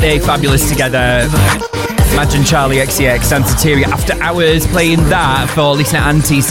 They fabulous together. Imagine Charlie XCX, Santeria After Hours, playing that for listener Anthony.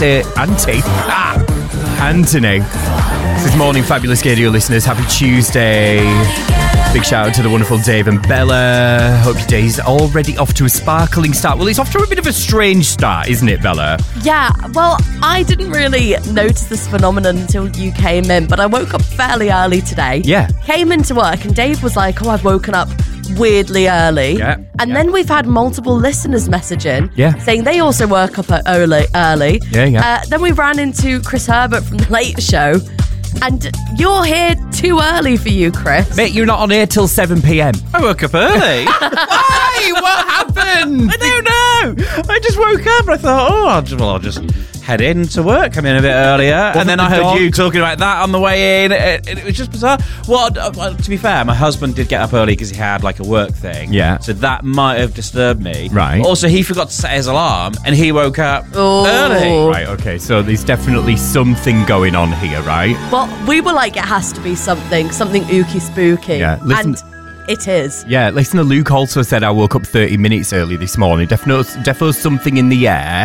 This is Morning Fabulous Radio listeners. Happy Tuesday. Big shout out to the wonderful Dave and Bella. Hope your day's already off to a sparkling start. Well, it's off to a bit of a strange start, isn't it, Bella? Yeah, well, I didn't really notice this phenomenon until you came in, but I woke up fairly early today. Yeah. Came into work and Dave was like, I've woken up weirdly early. Yeah. And then we've had multiple listeners messaging saying they also woke up early. Yeah. Then we ran into Chris Herbert from The Late Show. And you're here too early for you, Chris. Mate, you're not on here till 7 p.m. I woke up early. Why? What happened? I don't know. I just woke up and I thought, I'll just head in to work. Come in a bit earlier. And then I heard you talking about that on the way in. It was just bizarre. Well, to be fair, my husband did get up early because he had like a work thing. Yeah. So that might have disturbed me. Right. Also, he forgot to set his alarm and he woke up early. Right, okay. So there's definitely something going on here, right? Well, we were like, it has to be something ooky spooky. Yeah, listen. And it is. Yeah, listener Luke also said I woke up 30 minutes early this morning. Definitely something in the air.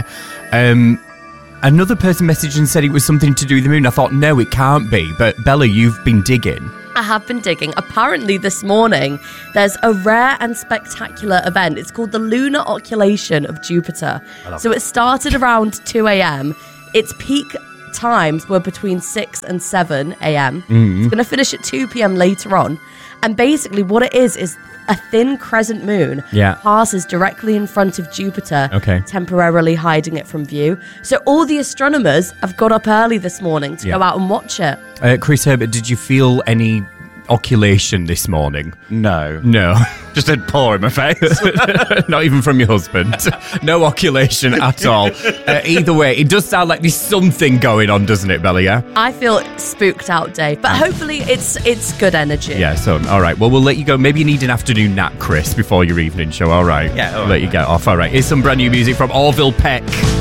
Another person messaged and said it was something to do with the moon. I thought, no, it can't be. But Bella, you've been digging. I have been digging. Apparently this morning, there's a rare and spectacular event. It's called the Lunar Occultation of Jupiter. So it started around 2 a.m. Its peak times were between 6 and 7 a.m. It's going to finish at 2 p.m. later on. And basically what it is a thin crescent moon passes directly in front of Jupiter, temporarily hiding it from view. So all the astronomers have got up early this morning to go out and watch it. Chris Herbert, did you feel any occultation this morning? No. Just a paw in my face. Not even from your husband. No occulation at all. Either way, it does sound like there's something going on, doesn't it, Bella? Yeah? I feel spooked out, Dave, but hopefully it's good energy. Yeah, so, all right. Well, we'll let you go. Maybe you need an afternoon nap, Chris, before your evening show. All right. Yeah, all let you get off. All right. Here's some brand new music from Orville Peck.